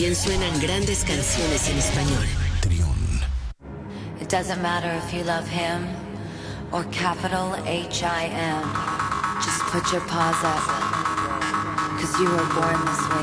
también suenan grandes canciones en español. Trión. It doesn't matter if you love him or capital H-I-M. Just put your paws up, 'cause you were born this way.